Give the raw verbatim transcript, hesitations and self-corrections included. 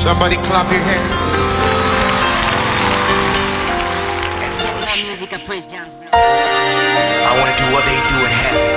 Somebody clap your hands. Get more music and praise jams. I wanna do what they do in heaven.